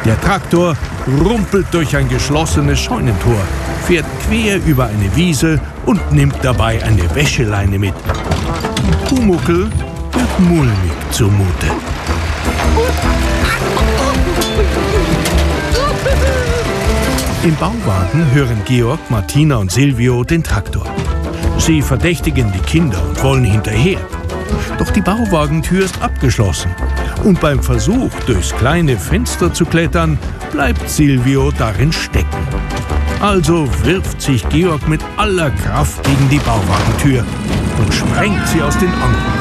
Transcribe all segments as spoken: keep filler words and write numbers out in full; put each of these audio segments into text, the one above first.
Der Traktor rumpelt durch ein geschlossenes Scheunentor, fährt quer über eine Wiese und nimmt dabei eine Wäscheleine mit. Pumuckl wird mulmig zumute. Im Bauwagen hören Georg, Martina und Silvio den Traktor. Sie verdächtigen die Kinder und wollen hinterher. Doch die Bauwagentür ist abgeschlossen. Und beim Versuch, durchs kleine Fenster zu klettern, bleibt Silvio darin stecken. Also wirft sich Georg mit aller Kraft gegen die Bauwagentür und sprengt sie aus den Angeln.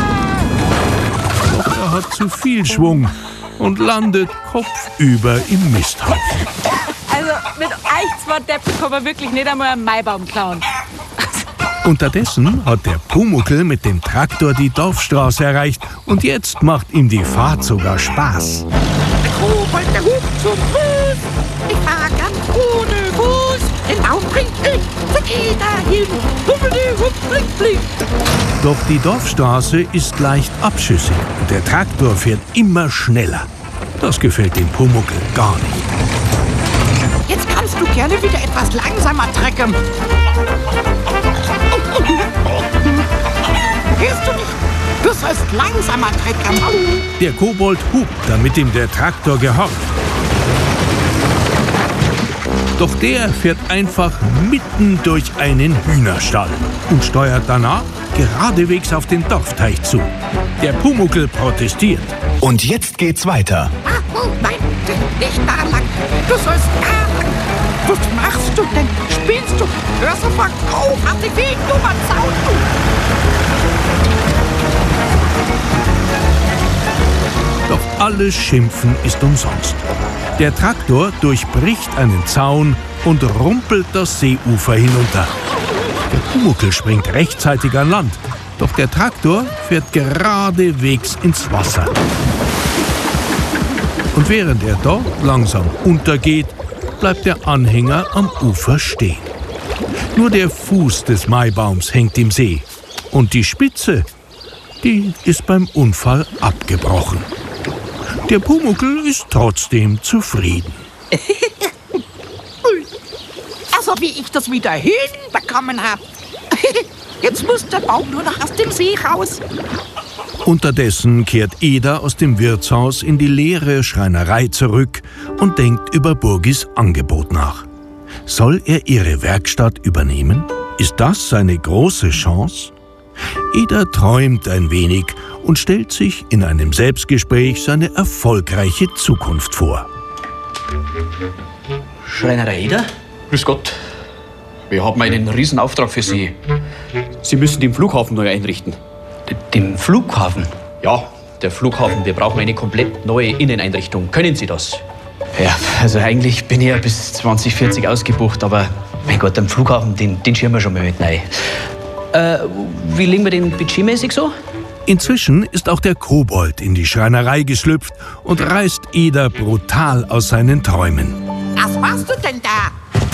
Doch er hat zu viel Schwung und landet kopfüber im Misthaufen. Also mit euch zwei Deppen kann man wirklich nicht einmal einen Maibaum klauen. Unterdessen hat der Pumuckl mit dem Traktor die Dorfstraße erreicht und jetzt macht ihm die Fahrt sogar Spaß. Der Kobold, der Hub zum Fuß. Ich fahr ganz ohne Fuß. Den Baum bring ich zu Eda hin. Hubbeli, hup, bling, bling. Doch die Dorfstraße ist leicht abschüssig und der Traktor fährt immer schneller. Das gefällt dem Pumuckl gar nicht. Jetzt kannst du gerne wieder etwas langsamer trecken. Hörst du nicht? Du sollst langsamer trecken. Der Kobold hupt, damit ihm der Traktor gehorcht. Doch der fährt einfach mitten durch einen Hühnerstall und steuert danach geradewegs auf den Dorfteich zu. Der Pumuckl protestiert. Und jetzt geht's weiter. Oh, nein, nicht da lang. Du sollst da lang. Was machst du denn? Spielst du? Hörst du auf? Auf den Weg, du Mann, du! Doch alles Schimpfen ist umsonst. Der Traktor durchbricht einen Zaun und rumpelt das Seeufer hinunter. Der Pumuckl springt rechtzeitig an Land, doch der Traktor fährt geradewegs ins Wasser. Und während er dort langsam untergeht, bleibt der Anhänger am Ufer stehen. Nur der Fuß des Maibaums hängt im See und die Spitze, die ist beim Unfall abgebrochen. Der Pumuckl ist trotzdem zufrieden. Also wie ich das wieder hinbekommen habe. Jetzt muss der Baum nur noch aus dem See raus. Unterdessen kehrt Eda aus dem Wirtshaus in die leere Schreinerei zurück und denkt über Burgis Angebot nach. Soll er ihre Werkstatt übernehmen? Ist das seine große Chance? Eda träumt ein wenig und stellt sich in einem Selbstgespräch seine erfolgreiche Zukunft vor. Schreinerei Eda? Grüß Gott. Wir haben einen Riesenauftrag für Sie. Sie müssen den Flughafen neu einrichten. D den Flughafen? Ja, der Flughafen. Wir brauchen eine komplett neue Inneneinrichtung. Können Sie das? Ja, also eigentlich bin ich ja bis zwanzig vierzig ausgebucht, aber mein Gott, am Flughafen, den, den schieben wir schon mal mit rein. Äh, wie liegen wir denn budgetmäßig so? Inzwischen ist auch der Kobold in die Schreinerei geschlüpft und reißt Eda brutal aus seinen Träumen. Was machst du denn da?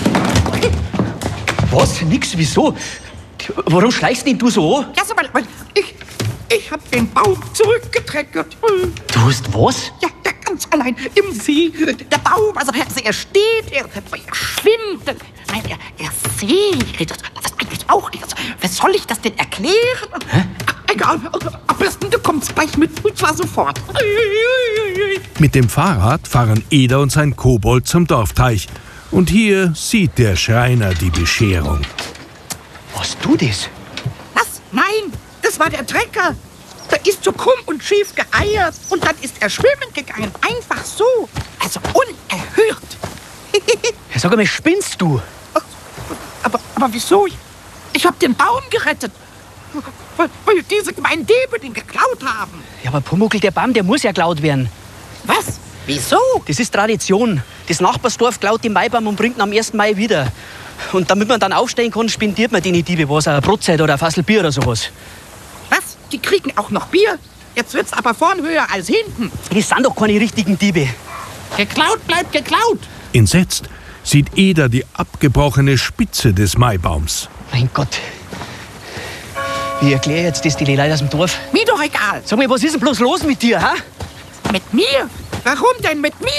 Was? Nix? Wieso? Warum schleichst denn du so? Ja, sag mal, ich, ich hab den Baum zurückgetreckert. Du hast was? Ja, der ganz allein im See. Der Baum, also, also er steht, er, er schwimmt. Nein, er, er segelt. Was eigentlich auch nicht. Also, was soll ich das denn erklären? Hä? Egal, am besten du kommst gleich mit, und zwar sofort. Mit dem Fahrrad fahren Eda und sein Kobold zum Dorfteich. Und hier sieht der Schreiner die Bescherung. Hast du das? Was? Nein, das war der Trecker. Der ist so krumm und schief geeiert. Und dann ist er schwimmen gegangen. Einfach so. Also unerhört. Ja, sag mal, spinnst du? Aber, aber wieso? Ich, ich hab den Baum gerettet. Weil, weil diese gemeinen Diebe den geklaut haben. Ja, aber Pumuckl, der Baum, der muss ja geklaut werden. Was? Wieso? Das ist Tradition. Das Nachbarsdorf klaut den Maibaum und bringt ihn am ersten Mai wieder. Und damit man dann aufstehen kann, spendiert man den Diebe was, eine Brotzeit oder ein Fassel Bier oder sowas. Was? Die kriegen auch noch Bier? Jetzt wird's aber vorn höher als hinten. Das sind doch keine richtigen Diebe. Geklaut bleibt geklaut. Entsetzt sieht Eda die abgebrochene Spitze des Maibaums. Mein Gott. Wie erkläre ich jetzt das die Leute aus dem Dorf? Mir doch egal. Sag mal, was ist denn bloß los mit dir, ha? Mit mir? Warum denn mit mir? Ach,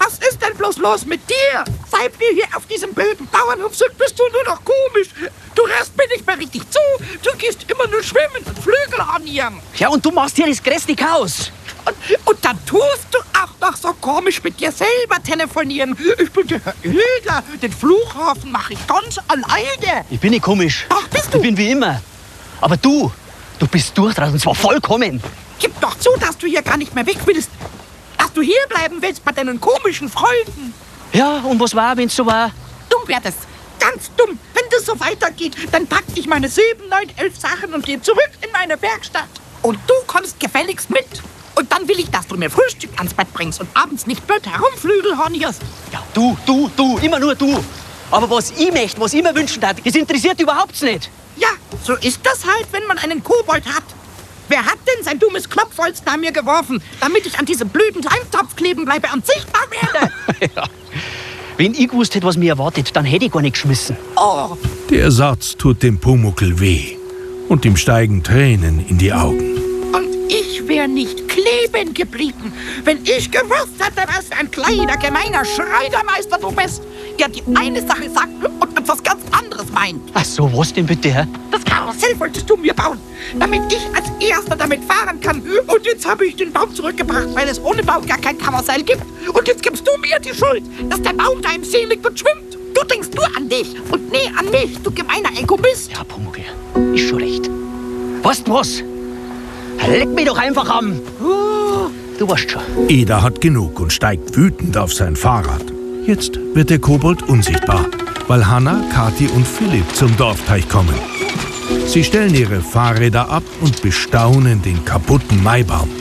Was ist denn bloß los mit dir? Seit wir hier auf diesem blöden Bauernhof sind, bist du nur noch komisch. Du rührst mir nicht mehr richtig zu. Du gehst immer nur schwimmen und Flügel anhören. Ja, und du machst hier das größte Chaos. Und, und dann tust du auch noch so komisch mit dir selber telefonieren. Ich bin der Herr Eder. Den Flughafen mache ich ganz alleine. Ich bin nicht komisch. Ach, bist du? Ich bin wie immer. Aber du, du bist durchdraht und zwar vollkommen. Gib doch zu, dass du hier gar nicht mehr weg willst. Dass du hier bleiben willst bei deinen komischen Freunden. Ja, und was war, wenn's so war? Dumm wär das. Ganz dumm. Wenn das so weitergeht, dann pack ich meine sieben, neun, elf Sachen und gehe zurück in meine Werkstatt. Und du kommst gefälligst mit. Und dann will ich, dass du mir Frühstück ans Bett bringst und abends nicht blöd herumflügel hornierst. Ja, du, du, du, immer nur du. Aber was ich möchte, was ich mir wünschen darf, das interessiert überhaupt nicht. Ja, so ist das halt, wenn man einen Kobold hat. Wer hat denn sein dummes Klopfholz nach mir geworfen, damit ich an diesem blöden Eintopf kleben bleibe und sichtbar werde? Ja. Wenn ich gewusst hätte, was mir erwartet, dann hätte ich gar nicht geschmissen. Oh, Der Satz tut dem Pumuckl weh und ihm steigen Tränen in die Augen. und ich wäre nicht kleben geblieben, wenn ich gewusst hätte, was für ein kleiner, gemeiner Schneidermeister du bist, der die eine Sache sagt und etwas ganz anderes meint. Ach so, was denn bitte, hä? Das Karussell wolltest du mir bauen, damit ich als Erster damit fahren kann. Und jetzt habe ich den Baum zurückgebracht, weil es ohne Baum gar kein Karussell gibt. Und jetzt gibst du mir die Schuld, dass der Baum da im See liegt und schwimmt. Du denkst nur an dich und nie an mich, du gemeiner Egoist. Ja, Pumuckl, ist schon recht. Weißt du was? Leck mich doch einfach am. Du weißt schon. Eder hat genug und steigt wütend auf sein Fahrrad. Jetzt wird der Kobold unsichtbar, weil Hanna, Kathi und Philipp zum Dorfteich kommen. Sie stellen ihre Fahrräder ab und bestaunen den kaputten Maibaum.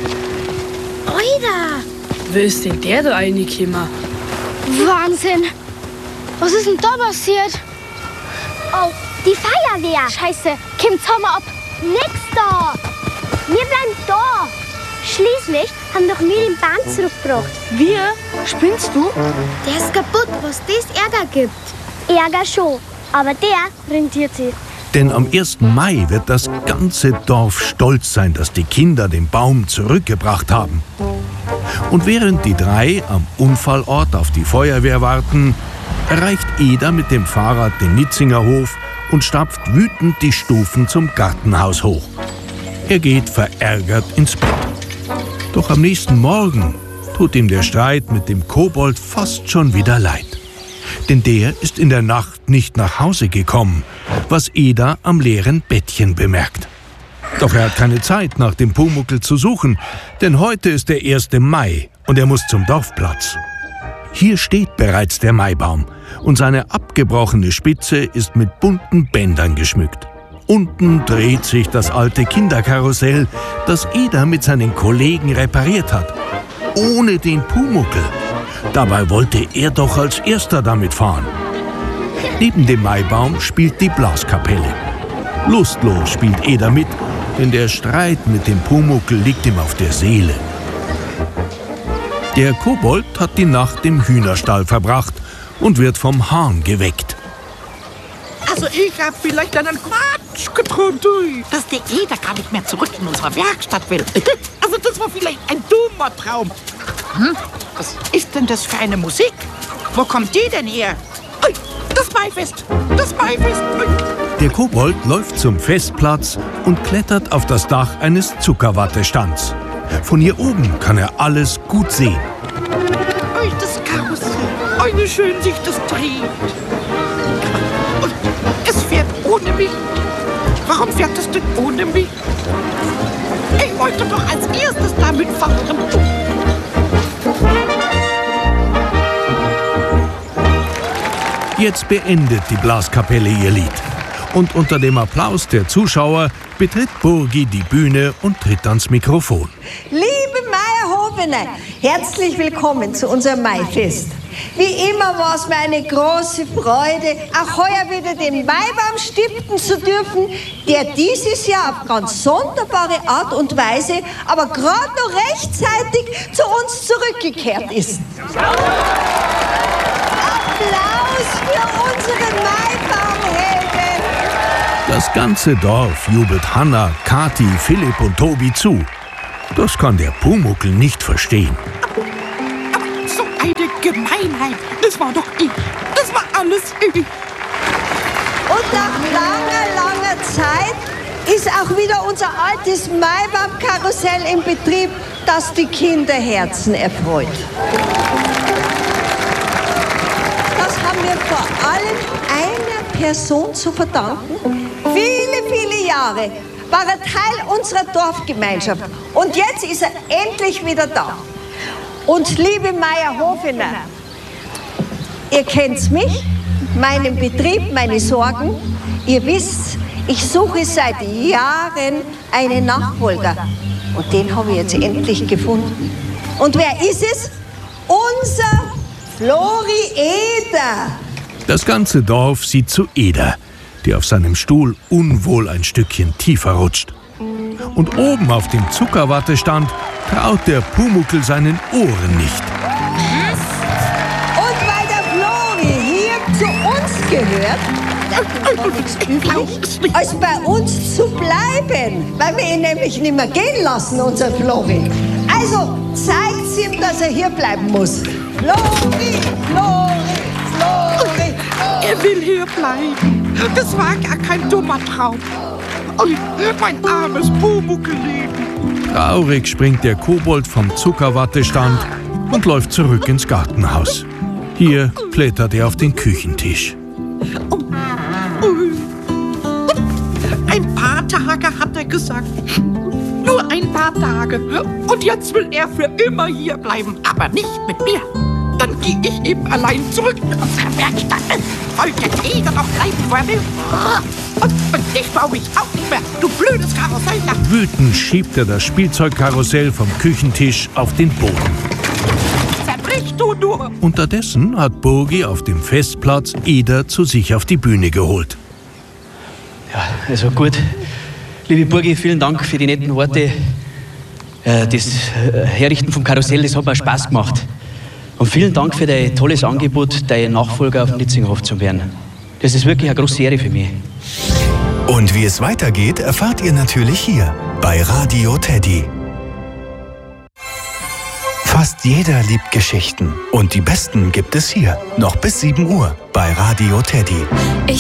Oida! Wie ist denn der da reingekommen? Wahnsinn! Was ist denn da passiert? Oh, die Feuerwehr! Scheiße, kommt Sommer ab! Nix da! Wir bleiben da! Schließlich haben doch wir den Bahn zurückgebracht. Wir? Spinnst du? Der ist kaputt, was das Ärger gibt. Ärger schon, aber der rentiert sich. Denn am ersten Mai wird das ganze Dorf stolz sein, dass die Kinder den Baum zurückgebracht haben. Und während die drei am Unfallort auf die Feuerwehr warten, erreicht Eder mit dem Fahrrad den Nitzinger Hof und stapft wütend die Stufen zum Gartenhaus hoch. Er geht verärgert ins Bett. Doch am nächsten Morgen tut ihm der Streit mit dem Kobold fast schon wieder leid. Denn der ist in der Nacht nicht nach Hause gekommen, was Eder am leeren Bettchen bemerkt. Doch er hat keine Zeit, nach dem Pumuckl zu suchen, denn heute ist der erste Mai und er muss zum Dorfplatz. Hier steht bereits der Maibaum und seine abgebrochene Spitze ist mit bunten Bändern geschmückt. Unten dreht sich das alte Kinderkarussell, das Eder mit seinen Kollegen repariert hat. Ohne den Pumuckl. Dabei wollte er doch als Erster damit fahren. Neben dem Maibaum spielt die Blaskapelle. Lustlos spielt Eder mit, denn der Streit mit dem Pumuckl liegt ihm auf der Seele. Der Kobold hat die Nacht im Hühnerstall verbracht und wird vom Hahn geweckt. Also ich habe vielleicht einen Quatsch geträumt, ui, dass der Eder gar nicht mehr zurück in unsere Werkstatt will. Also das war vielleicht ein dummer Traum. Hm? Was ist denn das für eine Musik? Wo kommt die denn her? Ui, das Maifest, das Maifest. Ui. Der Kobold läuft zum Festplatz und klettert auf das Dach eines Zuckerwattestands. Von hier oben kann er alles gut sehen. Ui, das Karussell. Ui, wie schön sich das dreht. Und es fährt ohne mich. Warum fährt es denn ohne mich? Ich wollte doch als erstes damit fahren. Jetzt beendet die Blaskapelle ihr Lied. Und unter dem Applaus der Zuschauer betritt Burgi die Bühne und tritt ans Mikrofon. Liebe Maierhofene, herzlich willkommen zu unserem Maifest. Wie immer war es mir eine große Freude, auch heuer wieder den Maibaum stiften zu dürfen, der dieses Jahr auf ganz sonderbare Art und Weise, aber gerade noch rechtzeitig zu uns zurückgekehrt ist. Applaus für unsere Maibaumhelden! Das ganze Dorf jubelt Hanna, Kathi, Philipp und Tobi zu. Das kann der Pumuckl nicht verstehen. Aber so eine Gemeinheit, das war doch ich. Das war alles ich. Und nach langer, langer Zeit ist auch wieder unser altes Maibaum-Karussell in Betrieb, das die Kinderherzen erfreut. Das haben wir vor allem einer Person zu verdanken. Viele, viele Jahre war er Teil unserer Dorfgemeinschaft. Und jetzt ist er endlich wieder da. Und liebe Meier-Hofener, ihr kennt mich, meinen Betrieb, meine Sorgen. Ihr wisst, ich suche seit Jahren einen Nachfolger. Und den habe ich jetzt endlich gefunden. Und wer ist es? Unser Flori Eder. Das ganze Dorf sieht zu Eder, der auf seinem Stuhl unwohl ein Stückchen tiefer rutscht. Und oben auf dem Zuckerwattestand traut der Pumuckl seinen Ohren nicht. Und weil der Flori hier zu uns gehört, bleibt uns nichts übrig, als bei uns zu bleiben, weil wir ihn nämlich nicht mehr gehen lassen, unser Flori. Also zeigt ihm, dass er hier bleiben muss. Flori, Flori, Flori. Er will hier bleiben. Das war gar kein dummer Traum. Oh, mein armes Pumuckl-Leben. Traurig springt der Kobold vom Zuckerwattestand und läuft zurück ins Gartenhaus. Hier klettert er auf den Küchentisch. Ein paar Tage, hat er gesagt. Nur ein paar Tage. Und jetzt will er für immer hier bleiben, aber nicht mit mir. Dann gehe ich eben allein zurück in unsere Werkstatt. Wollte jeder noch bleiben, wo er will. Und, und dich brauche ich auch nicht mehr, du blödes Karussell. Wütend schiebt er das Spielzeugkarussell vom Küchentisch auf den Boden. Zerbrich du nur. Unterdessen hat Bogi auf dem Festplatz Eder zu sich auf die Bühne geholt. Ja, also gut. Liebe Burgi, vielen Dank für die netten Worte. Äh, das äh, Herrichten vom Karussell, das hat mir Spaß gemacht. Und vielen Dank für dein tolles Angebot, dein Nachfolger auf dem Nitzingerhof zu werden. Das ist wirklich eine große Ehre für mich. Und wie es weitergeht, erfahrt ihr natürlich hier bei Radio Teddy. Fast jeder liebt Geschichten. Und die besten gibt es hier. Noch bis sieben Uhr bei Radio Teddy.